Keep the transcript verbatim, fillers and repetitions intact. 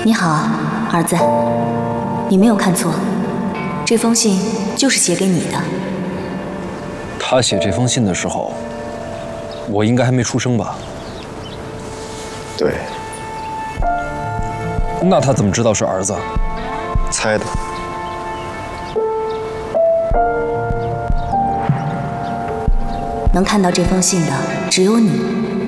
你好，儿子，你没有看错，这封信就是写给你的。 他写这封信的时候，我应该还没出生吧？ 对。 那他怎么知道是儿子？ 猜的。 能看到这封信的只有你。